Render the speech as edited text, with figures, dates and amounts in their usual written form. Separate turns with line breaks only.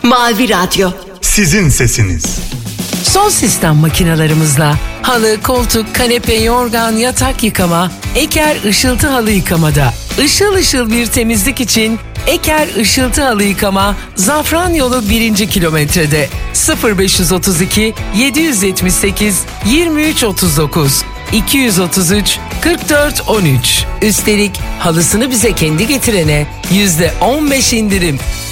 Mavi Radyo.
Sizin sesiniz.
Son sistem makinalarımızla halı, koltuk, kanepe, yorgan, yatak yıkama, Eker ışıltı halı yıkamada. Işıl ışıl bir temizlik için Eker ışıltı halı yıkama Zafran Yolu 1. kilometrede 0532 778 2339 233 4413. Üstelik halısını bize kendi getirene %15 indirim.